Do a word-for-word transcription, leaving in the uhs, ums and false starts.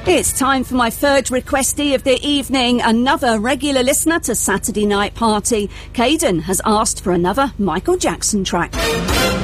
It's time for my third requestee of the evening, another regular listener to Saturday Night Party. Caden has asked for another Michael Jackson track.